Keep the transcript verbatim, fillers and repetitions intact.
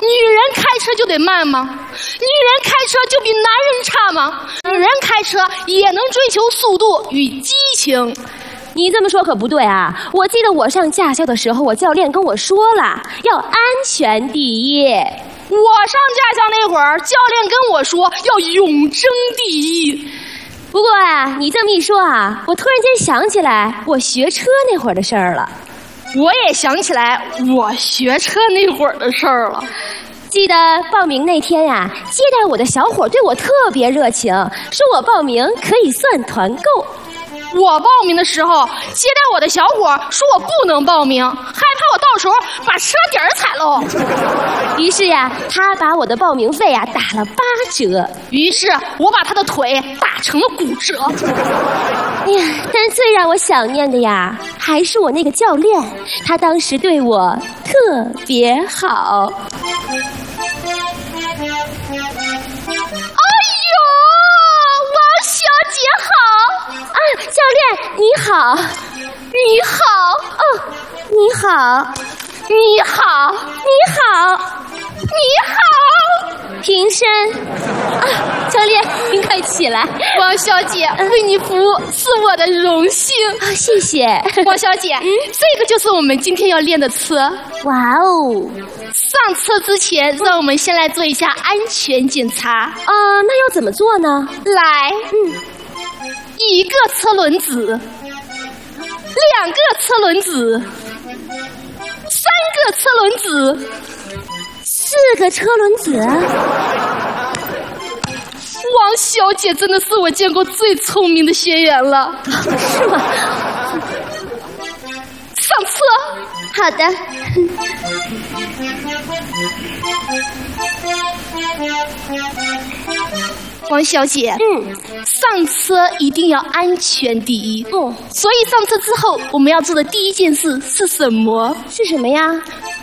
人开车就得慢吗？女人开车就比男人差吗？女人开车也能追求速度与激情。 你这么说可不对啊！我记得我上驾校的时候，我教练跟我说了，要安全第一。 我上驾校那会儿，教练跟我说要永争第一。 不过啊，你这么一说啊，我突然间想起来我学车那会儿的事儿了。 我也想起来我学车那会儿的事儿了。 记得报名那天呀、啊，接待我的小伙对我特别热情，说我报名可以算团购。 我报名的时候，接待我的小伙说我不能报名，害怕我到时候把车底儿踩喽。 于是呀，他把我的报名费呀打了八折。 于是我把他的腿打成了骨折。 哎呀，但最让我想念的呀，还是我那个教练，他当时对我特别好。教练你好， 你好， 哦，你好， 你好， 你好， 你好， 平身啊！教练，您快起来。 王小姐，为你服务是我的荣幸啊，谢谢。 王小姐，嗯，这个就是我们今天要练的车。 哇哦！ 上车之前，让我们先来做一下安全检查。 啊、呃，那要怎么做呢？ 来， 嗯。 一个车轮子，两个车轮子，三个车轮子， 四个车轮子。 王小姐真的是我见过最聪明的学员了。 是吗？ 上车。 好的。 王小姐， 嗯， 上车一定要安全第一。 哦， 所以上车之后，我们要做的第一件事是什么？ 是什么呀？